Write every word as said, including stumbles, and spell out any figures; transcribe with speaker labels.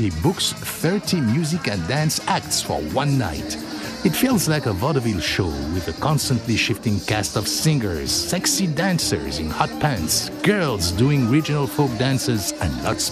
Speaker 1: he books thirty music and dance acts for one night. It feels like a vaudeville show with a constantly shifting cast of singers, sexy dancers in hot pants, girls doing regional folk dances, and lots